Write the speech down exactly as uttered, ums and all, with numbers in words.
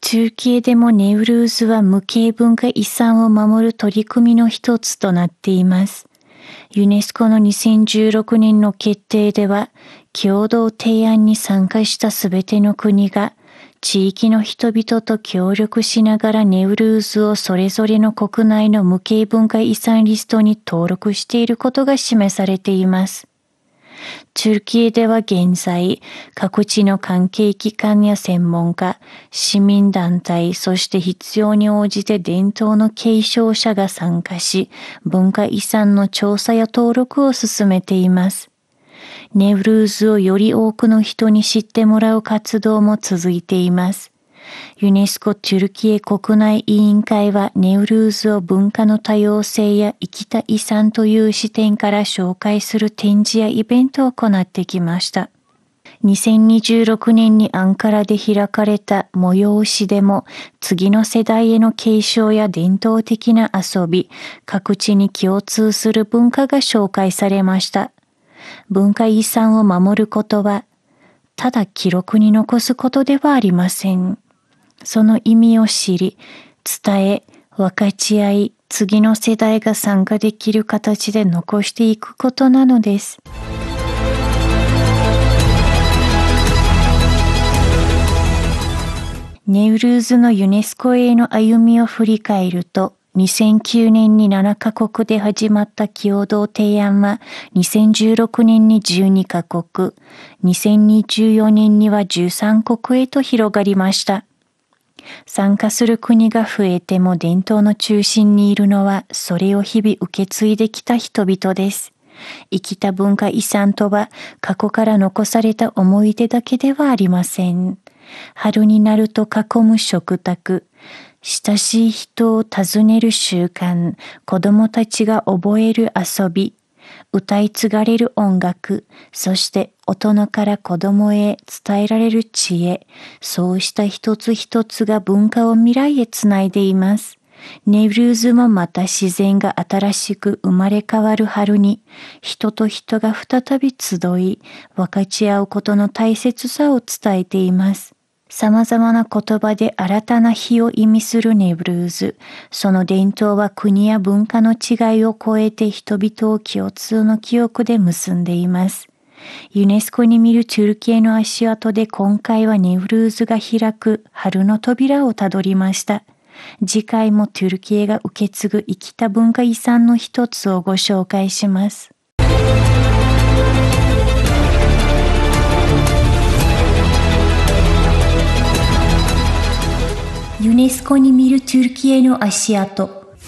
トルキエでもネウルーズは無形文化遺産を守る取り組みの一つとなっています。ユネスコのにせんじゅうろくねんの決定では、共同提案に参加したすべての国が、地域の人々と協力しながらネウルーズをそれぞれの国内の無形文化遺産リストに登録していることが示されています。トルキエでは現在、各地の関係機関や専門家、市民団体、そして必要に応じて伝統の継承者が参加し、文化遺産の調査や登録を進めています。ネウルーズをより多くの人に知ってもらう活動も続いています。ユネスコトルキエ国内委員会はネウルーズを文化の多様性や生きた遺産という視点から紹介する展示やイベントを行ってきました。にせんにじゅうろくねんにアンカラで開かれた催しでも次の世代への継承や伝統的な遊び、各地に共通する文化が紹介されました。文化遺産を守ることは、ただ記録に残すことではありません。その意味を知り、伝え、分かち合い、次の世代が参加できる形で残していくことなのです。ネウルーズのユネスコへの歩みを振り返ると、にせんきゅうねんにななカ国で始まった共同提案は、にせんじゅうろくねんにじゅうにカ国、にせんにじゅうよねんにはじゅうさん国へと広がりました。参加する国が増えても伝統の中心にいるのは、それを日々受け継いできた人々です。生きた文化遺産とは、過去から残された思い出だけではありません。春になると囲む食卓、親しい人を訪ねる習慣、子供たちが覚える遊び、歌い継がれる音楽、そして大人から子供へ伝えられる知恵、そうした一つ一つが文化を未来へつないでいます。ネウルーズもまた自然が新しく生まれ変わる春に、人と人が再び集い、分かち合うことの大切さを伝えています。様々な言葉で新たな日を意味するネウルーズ。その伝統は国や文化の違いを超えて人々を共通の記憶で結んでいます。ユネスコに見るトルキエの足跡で今回はネウルーズが開く春の扉をたどりました。次回もトルキエが受け継ぐ生きた文化遺産の一つをご紹介します。ユネスコに見るトルキエの足跡。